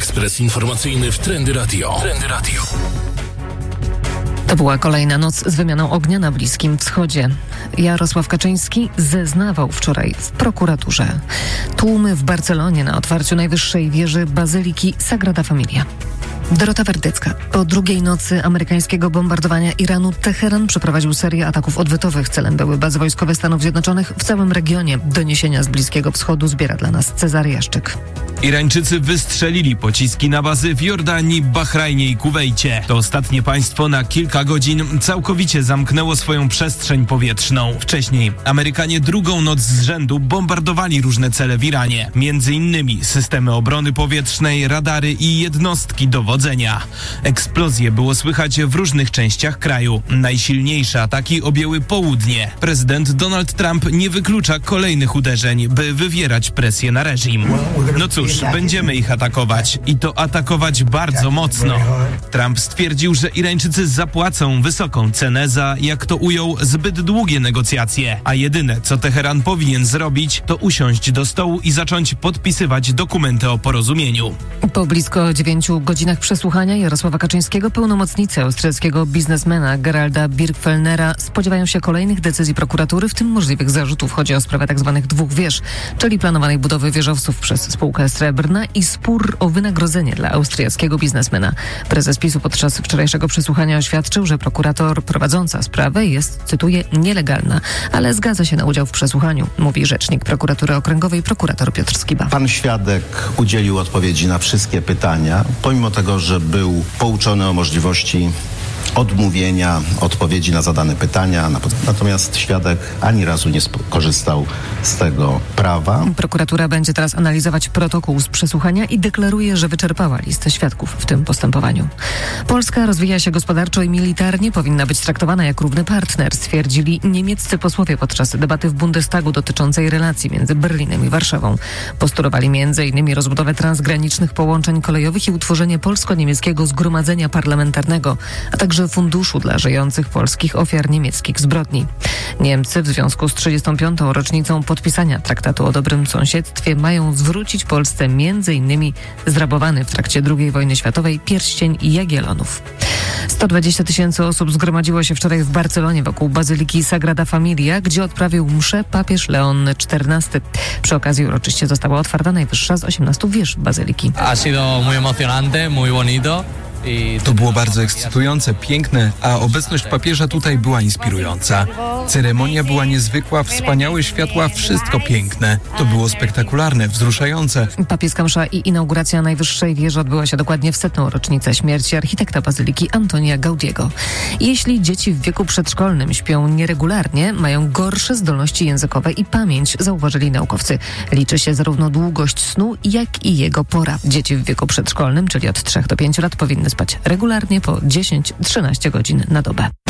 Ekspres informacyjny w Trendy Radio. To była kolejna noc z wymianą ognia na Bliskim Wschodzie. Jarosław Kaczyński zeznawał wczoraj w prokuraturze. Tłumy w Barcelonie na otwarciu najwyższej wieży Bazyliki Sagrada Familia. Dorota Werdycka. Po drugiej nocy amerykańskiego bombardowania Iranu Teheran przeprowadził serię ataków odwetowych. Celem były bazy wojskowe Stanów Zjednoczonych w całym regionie. Doniesienia z Bliskiego Wschodu zbiera dla nas Cezary Jaszczyk. Irańczycy wystrzelili pociski na bazy w Jordanii, Bahrajnie i Kuwejcie. To ostatnie państwo na kilka godzin całkowicie zamknęło swoją przestrzeń powietrzną. Wcześniej Amerykanie drugą noc z rzędu bombardowali różne cele w Iranie. Między innymi systemy obrony powietrznej, radary i jednostki dowodzenia. Eksplozje było słychać w różnych częściach kraju. Najsilniejsze ataki objęły południe. Prezydent Donald Trump nie wyklucza kolejnych uderzeń, by wywierać presję na reżim. No cóż, będziemy ich atakować i to atakować bardzo mocno. Trump stwierdził, że Irańczycy zapłacą wysoką cenę za, jak to ujął, zbyt długie negocjacje, a jedyne, co Teheran powinien zrobić, to usiąść do stołu i zacząć podpisywać dokumenty o porozumieniu. Po blisko 9 godzinach przesłuchania Jarosława Kaczyńskiego pełnomocnicy austriackiego biznesmena Geralda Birgfellnera spodziewają się kolejnych decyzji prokuratury, w tym możliwych zarzutów. Chodzi o sprawę tzw. dwóch wież, czyli planowanej budowy wieżowców przez spółkę Srebrna i spór o wynagrodzenie dla austriackiego biznesmena. Prezes PiS-u podczas wczorajszego przesłuchania oświadczył, że prokurator prowadząca sprawę jest, cytuję, nielegalna, ale zgadza się na udział w przesłuchaniu, mówi rzecznik prokuratury okręgowej prokurator Piotr Skiba. Pan świadek udzielił odpowiedzi na wszystkie pytania, pomimo tego, że był pouczony o możliwości odmówienia odpowiedzi na zadane pytania, natomiast świadek ani razu nie skorzystał z tego prawa. Prokuratura będzie teraz analizować protokół z przesłuchania i deklaruje, że wyczerpała listę świadków w tym postępowaniu. Polska rozwija się gospodarczo i militarnie, powinna być traktowana jak równy partner, stwierdzili niemieccy posłowie podczas debaty w Bundestagu dotyczącej relacji między Berlinem i Warszawą. Postulowali m.in. rozbudowę transgranicznych połączeń kolejowych i utworzenie polsko-niemieckiego zgromadzenia parlamentarnego, a także funduszu dla żyjących polskich ofiar niemieckich zbrodni. Niemcy w związku z 35. rocznicą podpisania traktatu o dobrym sąsiedztwie mają zwrócić Polsce m.in. zrabowany w trakcie II wojny światowej pierścień Jagiellonów. 120 000 osób zgromadziło się wczoraj w Barcelonie wokół Bazyliki Sagrada Familia, gdzie odprawił mszę papież Leon XIV. Przy okazji uroczyście została otwarta najwyższa z 18 wież Bazyliki. Ha sido muy emocionante, muy bonito. To było bardzo ekscytujące, piękne, a obecność papieża tutaj była inspirująca. Ceremonia była niezwykła, wspaniałe światła, wszystko piękne. To było spektakularne, wzruszające. Papieska msza i inauguracja najwyższej wieży odbyła się dokładnie w 100. rocznicę śmierci architekta Bazyliki Antonia Gaudiego. Jeśli dzieci w wieku przedszkolnym śpią nieregularnie, mają gorsze zdolności językowe i pamięć, zauważyli naukowcy. Liczy się zarówno długość snu, jak i jego pora. Dzieci w wieku przedszkolnym, czyli od 3 do 5 lat, powinny spać regularnie po 10-13 godzin na dobę.